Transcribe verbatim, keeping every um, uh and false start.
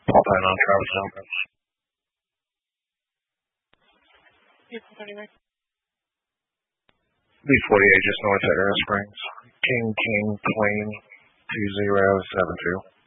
Paul Pine on Travis Elkins. B forty-eight just north of Arrow Springs. King King Queen two zero seven two.